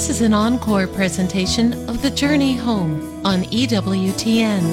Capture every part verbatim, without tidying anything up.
This is an encore presentation of The Journey Home on E W T N.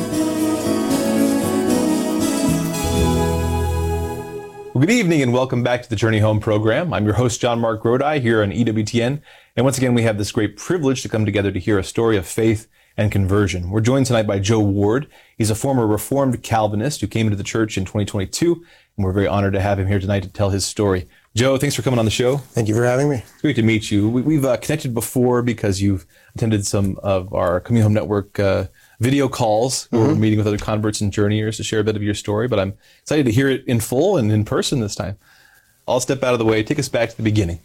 Well, good evening and welcome back to the Journey Home program. I'm your host, John Mark Grodi, here on E W T N. And once again, we have this great privilege to come together to hear a story of faith and conversion. We're joined tonight by Joe Ward. He's a former Reformed Calvinist who came into the church in twenty twenty-two, and we're very honored to have him here tonight to tell his story. Joe, thanks for coming on the show. Thank you for having me. It's great to meet you. We, we've uh, connected before because you've attended some of our Community Home Network uh, video calls. Mm-hmm. We're meeting with other converts and journeyers to share a bit of your story, but I'm excited to hear it in full and in person this time. I'll step out of the way. Take us back to the beginning.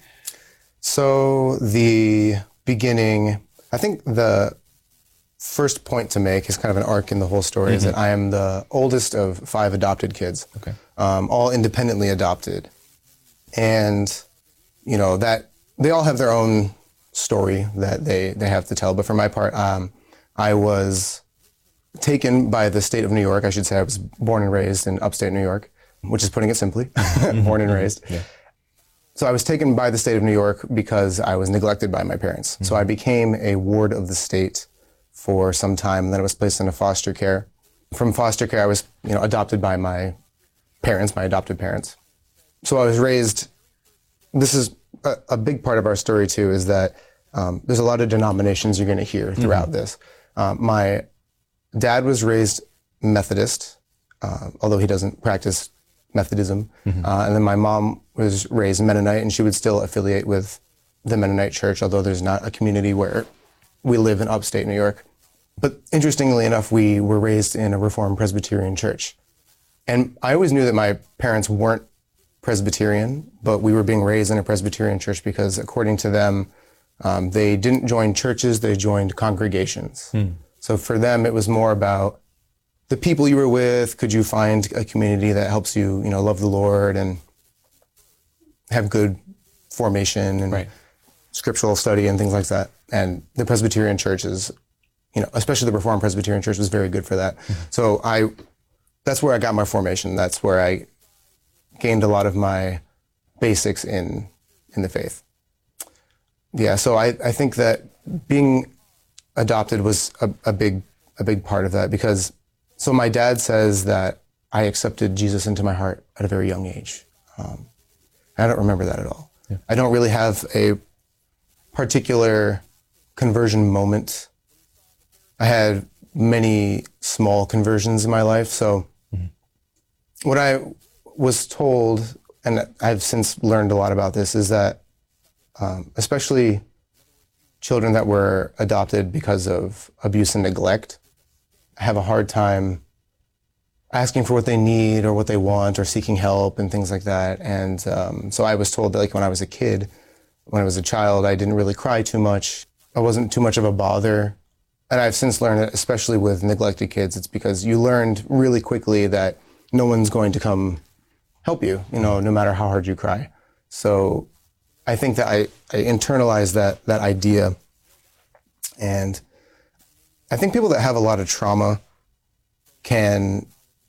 So the beginning, I think the first point to make is kind of an arc in the whole story, mm-hmm. is that I am the oldest of five adopted kids, okay. um, all independently adopted. And, you know, that they all have their own story that they, they have to tell. But for my part, um, I was taken by the state of New York. I should say I was born and raised in upstate New York, which is putting it simply, born and raised. Yeah. So I was taken by the state of New York because I was neglected by my parents. Mm-hmm. So I became a ward of the state for some time, and then I was placed into foster care. From foster care, I was, you know, adopted by my parents, my adopted parents. So I was raised, this is a, a big part of our story too, is that um, there's a lot of denominations you're going to hear throughout mm-hmm. this. Um, my dad was raised Methodist, uh, although he doesn't practice Methodism. Mm-hmm. Uh, and then my mom was raised Mennonite, and she would still affiliate with the Mennonite church, although there's not a community where we live in upstate New York. But interestingly enough, we were raised in a Reformed Presbyterian church. And I always knew that my parents weren't Presbyterian, but we were being raised in a Presbyterian church because according to them, um, they didn't join churches, they joined congregations. Hmm. So for them, it was more about the people you were with. Could you find a community that helps you, you know, love the Lord and have good formation and right. scriptural study and things like that. And the Presbyterian church is, you know, especially the Reformed Presbyterian church was very good for that. Hmm. So I, that's where I got my formation. That's where I gained a lot of my basics in in the faith. Yeah, so I, I think that being adopted was a, a big a big part of that because, so my dad says that I accepted Jesus into my heart at a very young age. Um, I don't remember that at all. Yeah. I don't really have a particular conversion moment. I had many small conversions in my life, so mm-hmm. what I was told, and I've since learned a lot about this, is that um, especially children that were adopted because of abuse and neglect have a hard time asking for what they need or what they want or seeking help and things like that. And um, so I was told that, like, when I was a kid, when I was a child, I didn't really cry too much. I wasn't too much of a bother. And I've since learned that, especially with neglected kids, it's because you learned really quickly that no one's going to come help you, you know, no matter how hard you cry. So I think that I, I internalized that that idea. And I think people that have a lot of trauma can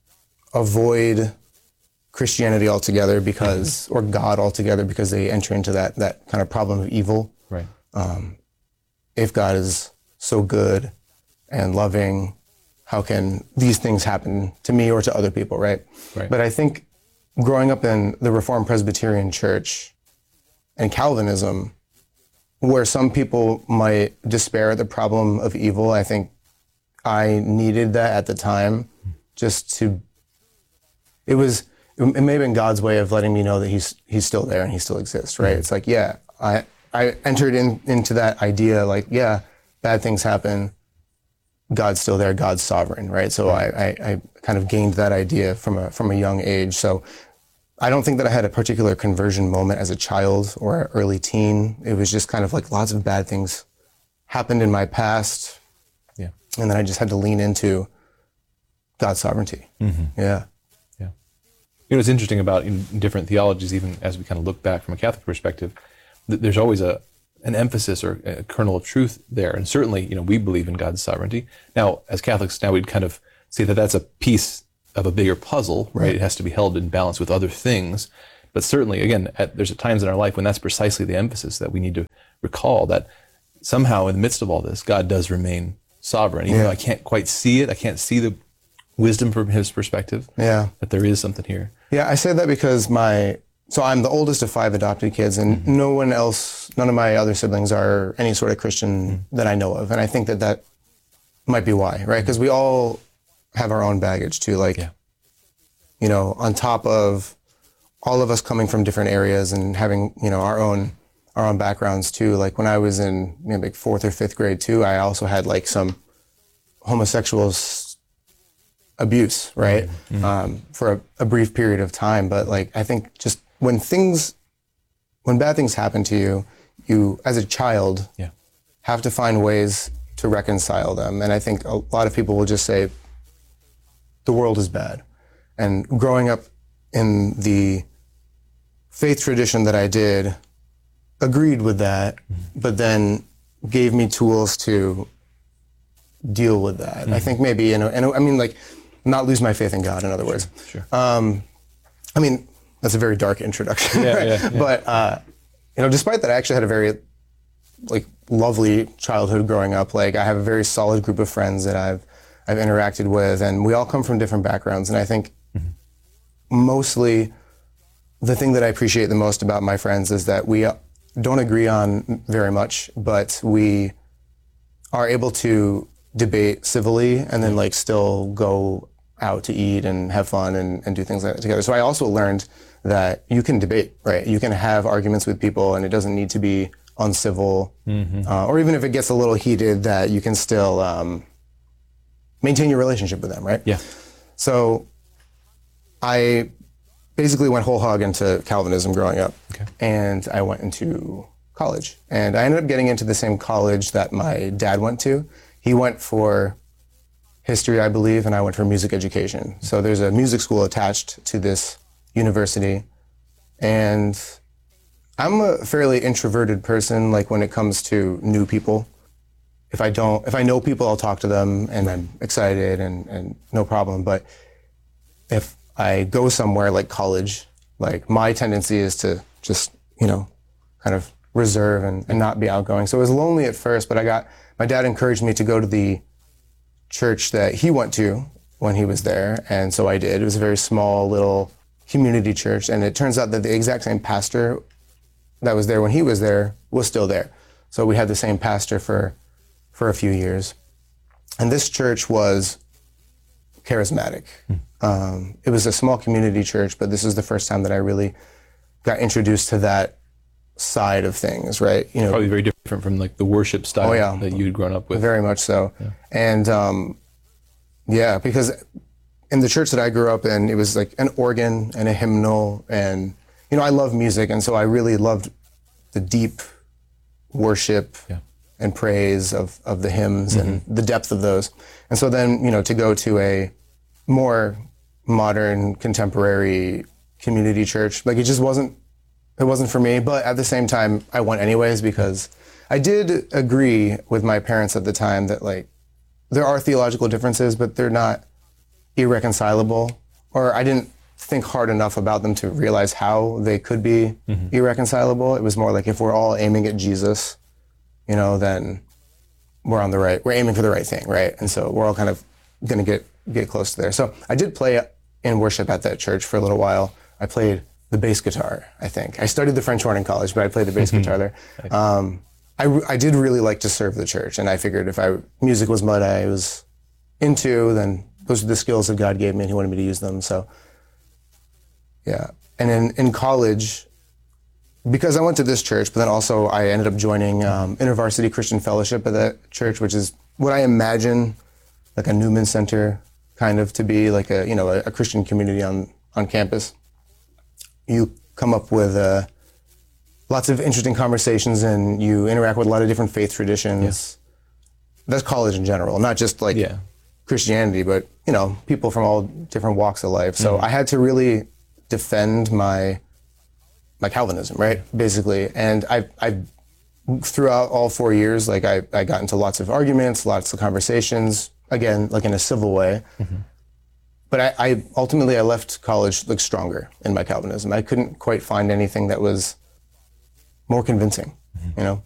avoid Christianity altogether because, or God altogether, because they enter into that that kind of problem of evil. Right. Um, if God is so good and loving, how can these things happen to me or to other people, right? Right. But I think growing up in the Reformed Presbyterian Church and Calvinism, where some people might despair at the problem of evil, I think I needed that at the time just to, it was, it may have been God's way of letting me know that he's he's still there and he still exists, right? Mm-hmm. It's like, yeah, I, I entered in, into that idea, like, yeah, bad things happen, God's still there, God's sovereign, right? So I, I, I kind of gained that idea from a from a young age. So I don't think that I had a particular conversion moment as a child or an early teen. It was just kind of like lots of bad things happened in my past. Yeah. And then I just had to lean into God's sovereignty. Mm-hmm. Yeah. Yeah. You know, what's interesting about in different theologies, even as we kind of look back from a Catholic perspective, th- there's always a an emphasis or a kernel of truth there. And certainly, you know, we believe in God's sovereignty. Now, as Catholics, now we'd kind of say that that's a piece of a bigger puzzle, right? It has to be held in balance with other things. But certainly, again, at, there's times in our life when that's precisely the emphasis that we need to recall, that somehow in the midst of all this, God does remain sovereign. Even Yeah. though I can't quite see it, I can't see the wisdom from his perspective, Yeah. that there is something here. Yeah, I say that because my, so I'm the oldest of five adopted kids, and mm-hmm. no one else, none of my other siblings are any sort of Christian mm-hmm. that I know of. And I think that that might be why, right? Because we all have our own baggage too. Like, Yeah. you know, on top of all of us coming from different areas and having, you know, our own, our own backgrounds too. Like when I was in, you know, like fourth or fifth grade too, I also had like some homosexual s- abuse, right? Mm-hmm. Um, for a, a brief period of time. But like, I think just when things, when bad things happen to you, you, as a child, Yeah. have to find ways to reconcile them. And I think a lot of people will just say, the world is bad. And growing up in the faith tradition that I did, agreed with that, mm-hmm. but then gave me tools to deal with that. Mm-hmm. I think maybe, you know, and I mean, like, not lose my faith in God, in other words. Sure. Um, I mean, that's a very dark introduction, yeah, right? yeah, yeah. But, uh, you know, despite that, I actually had a very, like, lovely childhood growing up. Like, I have a very solid group of friends that I've I've interacted with, and we all come from different backgrounds. And I think mm-hmm. mostly the thing that I appreciate the most about my friends is that we don't agree on very much, but we are able to debate civilly and then like still go out to eat and have fun and, and do things like that together. So I also learned that you can debate, right? You can have arguments with people and it doesn't need to be uncivil, mm-hmm. uh, or even if it gets a little heated, that you can still um, maintain your relationship with them, right? Yeah. So I basically went whole hog into Calvinism growing up. Okay. And I went into college. And I ended up getting into the same college that my dad went to. He went for history, I believe, and I went for music education. So there's a music school attached to this university. And I'm a fairly introverted person, like when it comes to new people. If I don't, if I know people, I'll talk to them and I'm excited and, and no problem. But if I go somewhere like college, like my tendency is to just, you know, kind of reserve and, and not be outgoing. So it was lonely at first, but I got, my dad encouraged me to go to the church that he went to when he was there. And so I did. It was a very small little community church. And it turns out that the exact same pastor that was there when he was there was still there. So we had the same pastor for, for a few years. And this church was charismatic. Hmm. Um, it was a small community church, but this is the first time that I really got introduced to that side of things, right? You know, probably very different from like the worship style oh, yeah. that you'd grown up with. Very much so. Yeah. And um, yeah, because in the church that I grew up in, it was like an organ and a hymnal, and you know, I love music, and so I really loved the deep worship yeah. and praise of, of the hymns mm-hmm. and the depth of those. And so then, you know, to go to a more modern, contemporary community church, like it just wasn't, it wasn't for me. But at the same time, I went anyways because I did agree with my parents at the time that like there are theological differences, but they're not irreconcilable. Or I didn't think hard enough about them to realize how they could be mm-hmm. irreconcilable. It was more like if we're all aiming at Jesus, you know, then we're on the right, we're aiming for the right thing, right? And so we're all kind of going to get get close to there. So I did play in worship at that church for a little while. I played the bass guitar, I think. I studied the French horn in college, but I played the bass mm-hmm. guitar there. Um, I, I did really like to serve the church, and I figured if I music was what I was into, then those are the skills that God gave me, and He wanted me to use them. So, yeah. And in, in college, because I went to this church, but then also I ended up joining um, InterVarsity Christian Fellowship at that church, which is what I imagine like a Newman Center kind of to be, like a, you know, a, a Christian community on, on campus. You come up with uh, lots of interesting conversations and you interact with a lot of different faith traditions. Yeah. That's college in general, not just like yeah. Christianity, but, you know, people from all different walks of life. So mm-hmm. I had to really defend my my Calvinism, right? Basically. And I, I, throughout all four years, like I, I got into lots of arguments, lots of conversations, again, like in a civil way. Mm-hmm. But I, I ultimately I left college like stronger in my Calvinism. I couldn't quite find anything that was more convincing, mm-hmm. you know?